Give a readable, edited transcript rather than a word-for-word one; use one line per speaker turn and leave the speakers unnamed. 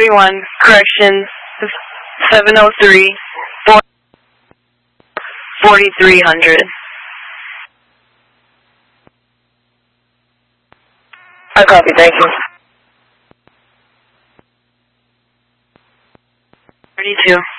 31, correction 703, 4300.
I copy, thank you.
32.